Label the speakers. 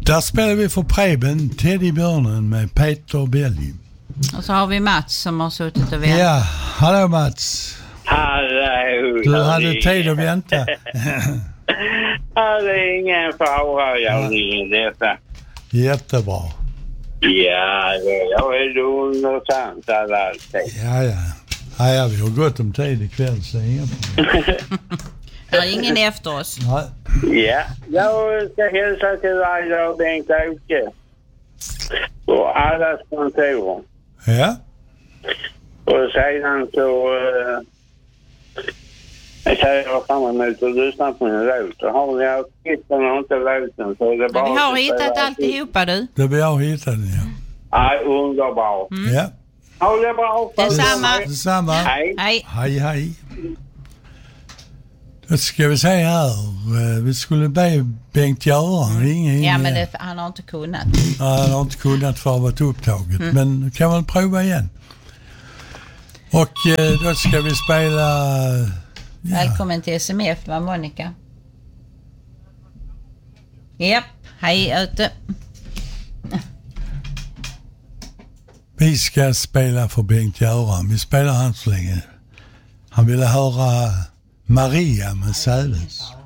Speaker 1: Där spelar vi för Preben, Teddybjörnen med Peter Belli.
Speaker 2: Och så har vi Mats som har suttit och väntat.
Speaker 1: Ja, hallå Mats.
Speaker 3: Hallå.
Speaker 1: Du hade tid att vänta.
Speaker 3: Ja, det är ingen fara. Jag ringer detta.
Speaker 1: Jättebra.
Speaker 3: Ja, jag är lugn och sansad alltid.
Speaker 1: Ja, vi har gått om tid ikväll så inga problem.
Speaker 2: Det är ingen efter oss.
Speaker 1: Nej.
Speaker 3: Ja, jag ska hälsa till dig och Bengt-Åke. Och alla sponsorer.
Speaker 1: Ja.
Speaker 3: Och sedan så jag säger fram emot och lyssna på en låt. Så har ni artisten och inte låten så är det bara...
Speaker 2: Men vi har hittat alltihopa du.
Speaker 1: Det vi har hittat den, ja.
Speaker 3: Ja, underbart.
Speaker 1: Ja.
Speaker 3: Ha det bra.
Speaker 1: Detsamma.
Speaker 3: Hej.
Speaker 1: Hej. Då ska vi säga här. Vi skulle be Bengt-Göran ringa in.
Speaker 2: Ja, men han har inte kunnat.
Speaker 1: Ja, han har inte kunnat för att ha varit upptaget. Men kan väl prova igen. Och då ska vi spela... Ja.
Speaker 2: Välkommen till SMF, va Monica? Japp, hej ute.
Speaker 1: Vi ska spela för Bengt-Göran. Vi spelar han så länge. Han ville höra Maria med Säves.